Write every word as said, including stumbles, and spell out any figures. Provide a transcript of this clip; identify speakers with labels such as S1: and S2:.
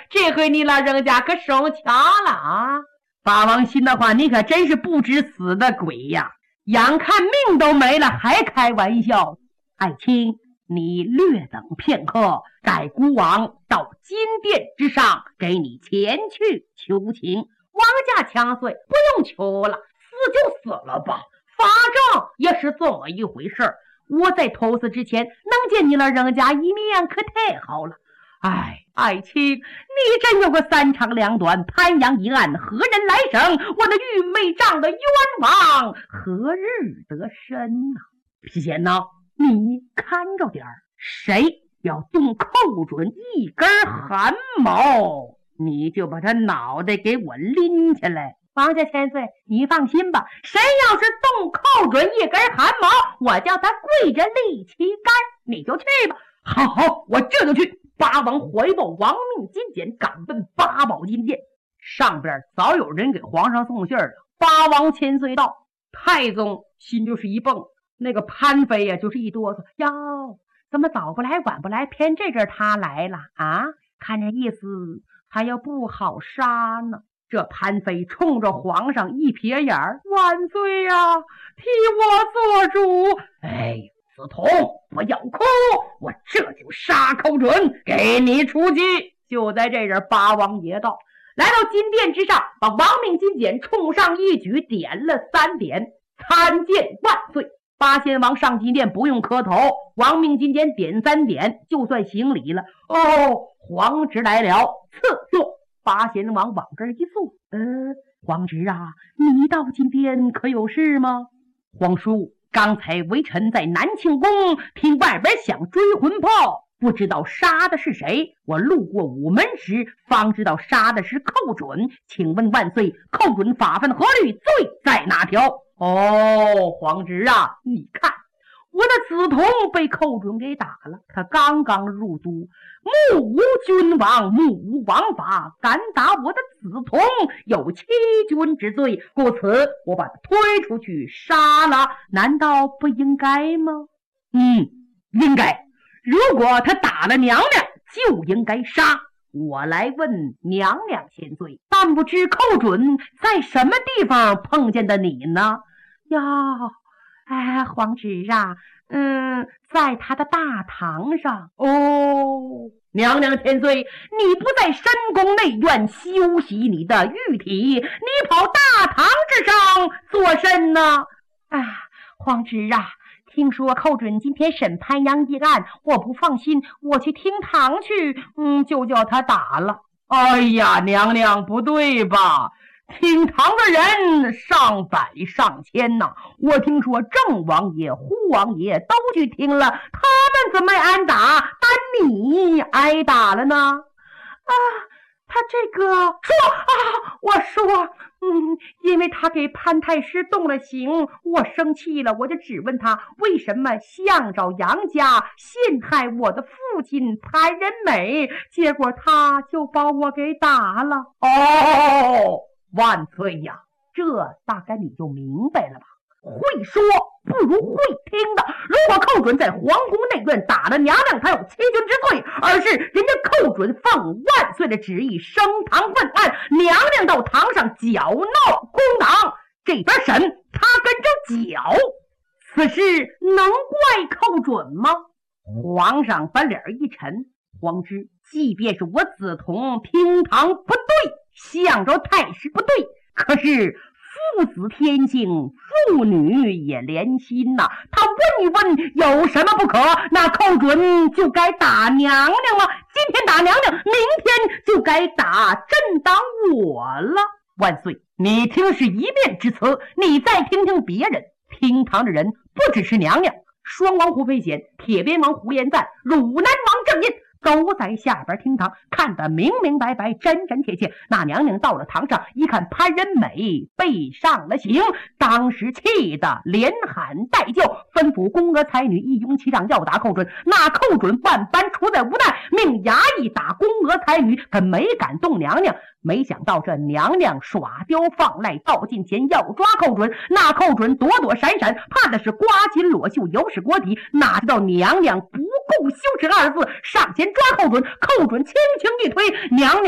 S1: 这回你老人家可手巧了啊！八王心的话，你可真是不知死的鬼呀！眼看命都没了，还开玩笑。爱卿，你略等片刻，待孤王到金殿之上，给你前去求情。王家强岁，不用求了，死就死了吧，法正也是这么一回事。我在投死之前能见你老人家一面，可太好了。哎，爱卿，你真有个三长两短，潘阳一案，何人来审？我的玉妹丈的冤枉，何日得伸呢？皮贤呢？你看着点儿，谁要动寇准一根汗毛，你就把他脑袋给我拎起来。王家千岁，你放心吧，谁要是动寇准一根汗毛，我叫他跪着立旗杆，你就去吧。好好，我这就去。八王回报王命金简，赶奔八宝金殿。上边早有人给皇上送信了。八王千岁到，太宗心就是一蹦，那个潘妃呀、啊、就是一哆嗦，哟，怎么早不来晚不来，偏这阵他来了啊？看这意思还要不好杀呢。这潘妃冲着皇上一撇眼儿，万岁呀、啊，替我做主。哎，子彤不要哭，我这就杀寇准，给你出击。就在这人，八王爷到，来到金殿之上，把王命金简冲上一举，点了三点，参见万岁。八仙王上金殿不用磕头，王命金简点三点就算行礼了。哦，皇侄来了，赐座。八仙王往这儿一坐，呃，皇侄啊，你到金殿可有事吗？皇叔，刚才微臣在南庆宫听外边响追魂炮，不知道杀的是谁，我路过午门时方知道杀的是寇准，请问万岁，寇准法犯何律，罪在哪条？哦，皇侄啊，你看我的子童被寇准给打了，他刚刚入都，目无君王，目无王法，敢打我的子童，有欺君之罪，故此我把他推出去杀了，难道不应该吗？嗯，应该。如果他打了娘娘，就应该杀。我来问娘娘千岁，但不知寇准在什么地方碰见的你呢？呀，哎，皇侄啊，嗯，在他的大堂上。哦，娘娘千岁，你不在深宫内院休息你的玉体，你跑大堂之上做甚呢？啊，皇侄啊，听说寇准今天审潘阳一案，我不放心，我去厅堂去，嗯，就叫他打了。哎呀，娘娘不对吧？厅堂的人上百上千呐，我听说郑王爷、胡王爷都去听了，他们怎么挨打，但你挨打了呢？啊，他这个说啊，我说，嗯，因为他给潘太师动了刑，我生气了，我就质问他为什么向着杨家陷害我的父亲潘仁美，结果他就把我给打了。哦，万岁呀，这大概你就明白了吧？会说不如会听的。如果寇准在皇宫内院打了娘娘，他有欺君之罪，而是人家寇准奉万岁的旨意升堂问案，娘娘到堂上搅闹公堂，这边审他跟着搅，此事能怪寇准吗？皇上把脸一沉，皇知即便是我子童厅堂不对，向着太师不对，可是父子天性，父女也连心呐、啊。他问一问有什么不可？那寇准就该打娘娘吗？今天打娘娘，明天就该打朕当我了。万岁，你听是一面之词，你再听听别人。厅堂的人不只是娘娘，双王胡飞贤、铁鞭王胡延赞、汝南王郑印都在下边厅堂看得明明白白，真真切切。那娘娘到了堂上一看潘仁美被上了刑，当时气得连喊带叫，吩咐宫娥才女一拥其上要打寇准。那寇准万般出在无奈，命衙役打宫娥才女，可没敢动娘娘。没想到这娘娘耍刁放赖，到近前要抓寇准，那寇准躲躲闪闪，怕的是刮襟裸袖，有失国体，哪知道娘娘不顾羞耻二字，上前抓寇准。寇准轻轻一推，娘娘